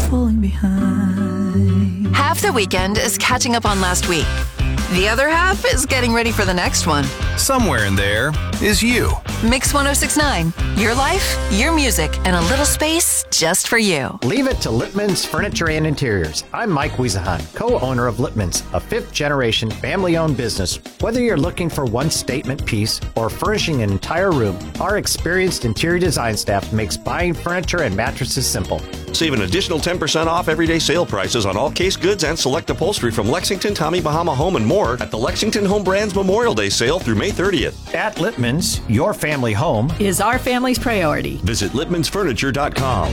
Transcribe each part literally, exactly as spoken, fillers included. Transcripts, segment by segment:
falling behind. Half the weekend is catching up on last week. The other half is getting ready for the next one. Somewhere in there is you. Mix one oh six point nine. Your life, your music, and a little space just for you. Leave it to Lippman's Furniture and Interiors. I'm Mike Wiesahan, co-owner of Lippman's, a fifth-generation family-owned business. Whether you're looking for one statement piece or furnishing an entire room, our experienced interior design staff makes buying furniture and mattresses simple. Save an additional ten percent off everyday sale prices on all case goods and select upholstery from Lexington, Tommy Bahama Home, and more at the Lexington Home Brands Memorial Day sale through May thirtieth. At Lippman's, your family home is our family's priority. Visit Lippmans Furniture dot com.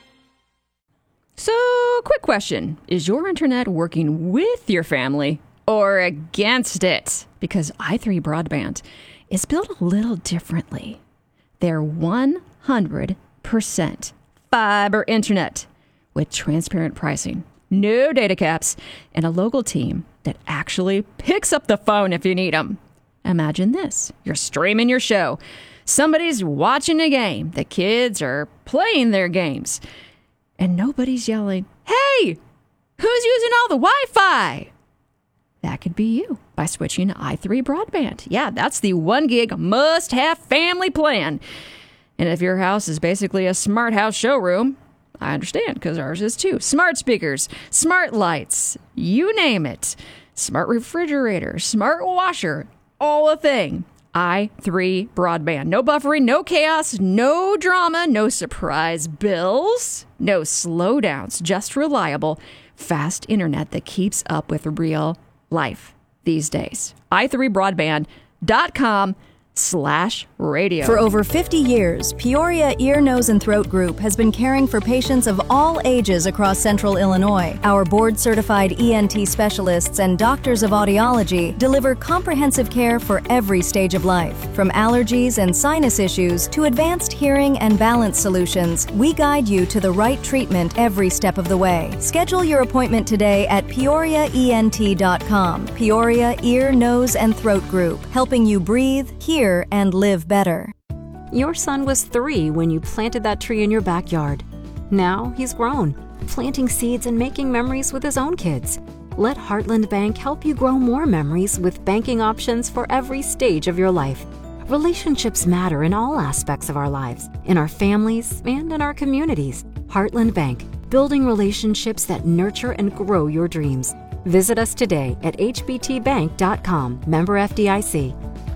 So, quick question. Is your internet working with your family or against it? Because i three Broadband is built a little differently. They're one hundred percent fiber internet with transparent pricing, no data caps, and a local team that actually picks up the phone if you need them. Imagine this. You're streaming your show. Somebody's watching a game. The kids are playing their games. And nobody's yelling, "Hey, who's using all the Wi-Fi?" That could be you by switching to i three Broadband. Yeah, that's the one gig must-have family plan. And if your house is basically a smart house showroom, I understand, because ours is too. Smart speakers, smart lights, you name it. Smart refrigerator, smart washer, all a thing. i three Broadband. No buffering, no chaos, no drama, no surprise bills, no slowdowns, just reliable, fast internet that keeps up with real life these days. i three Broadband dot com slash radio. For over fifty years, Peoria Ear, Nose, and Throat Group has been caring for patients of all ages across central Illinois. Our board-certified E N T specialists and doctors of audiology deliver comprehensive care for every stage of life. From allergies and sinus issues to advanced hearing and balance solutions, we guide you to the right treatment every step of the way. Schedule your appointment today at peoria e n t dot com. Peoria Ear, Nose, and Throat Group, helping you breathe, hear, and live better. Your son was three when you planted that tree in your backyard. Now he's grown, planting seeds and making memories with his own kids. Let Heartland Bank help you grow more memories with banking options for every stage of your life. Relationships matter in all aspects of our lives, in our families and in our communities. Heartland Bank, building relationships that nurture and grow your dreams. Visit us today at h b t bank dot com, member F D I C.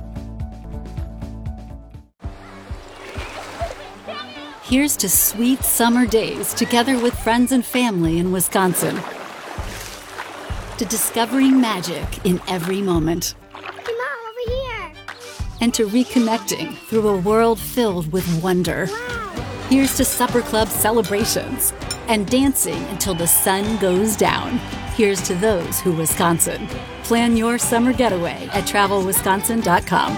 Here's to sweet summer days together with friends and family in Wisconsin. To discovering magic in every moment. Hey, Mom, over here. And to reconnecting through a world filled with wonder. Wow. Here's to supper club celebrations and dancing until the sun goes down. Here's to those who Wisconsin. Plan your summer getaway at travel wisconsin dot com.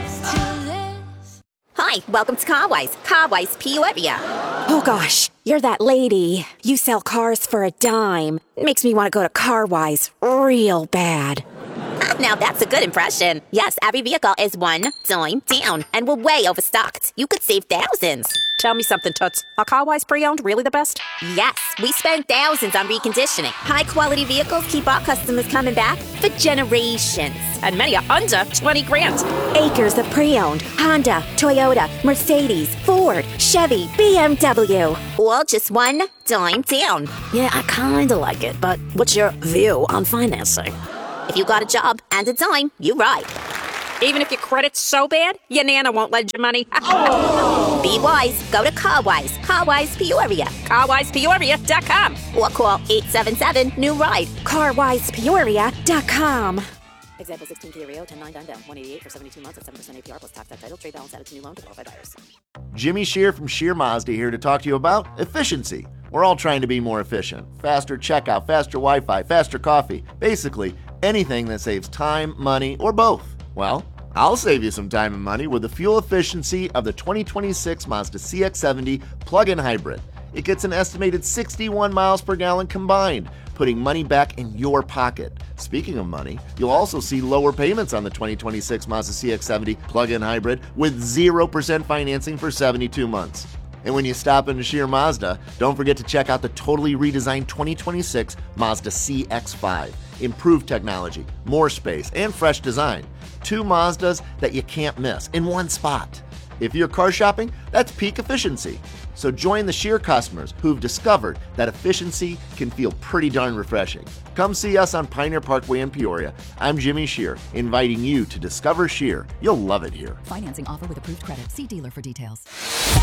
Hi, welcome to Carwise. Carwise Peoria. Oh gosh, you're that lady. You sell cars for a dime. Makes me want to go to Carwise real bad. Now that's a good impression. Yes, every vehicle is one dime down, and we're way overstocked. You could save thousands. Tell me something, Toots. Are Carwise pre-owned really the best? Yes, we spend thousands on reconditioning. High-quality vehicles keep our customers coming back for generations. And many are under twenty grand. Acres of pre-owned. Honda, Toyota, Mercedes, Ford, Chevy, B M W. All just one dime down. Yeah, I kinda like it, but what's your view on financing? If you got a job and a dime, you ride. Even if your credit's so bad, your Nana won't lend you money. Oh. Be wise. Go to Carwise. Carwise Peoria. Carwise Peoria dot com. Or call eight seven seven, new ride. Carwise Peoria dot com. Example sixteen Kia Rio, ten nine down, down, one eighty-eight for seventy-two months at seven percent A P R plus tax at title. Trade balance added to new loan to qualified buyers. Jimmy Shear from Shear Mazda here to talk to you about efficiency. We're all trying to be more efficient. Faster checkout, faster Wi-Fi, faster coffee. Basically, anything that saves time, money, or both. Well, I'll save you some time and money with the fuel efficiency of the twenty twenty-six Mazda C X seventy plug-in hybrid. It gets an estimated sixty-one miles per gallon combined, putting money back in your pocket. Speaking of money, you'll also see lower payments on the twenty twenty-six Mazda C X seventy plug-in hybrid with zero percent financing for seventy-two months. And when you stop into Scheer Mazda, don't forget to check out the totally redesigned twenty twenty-six Mazda C X five. Improved technology, more space, and fresh design. Two Mazdas that you can't miss in one spot. If you're car shopping, that's peak efficiency. So join the Scheer customers who've discovered that efficiency can feel pretty darn refreshing. Come see us on Pioneer Parkway in Peoria. I'm Jimmy Scheer, inviting you to discover Scheer. You'll love it here. Financing offer with approved credit. See dealer for details.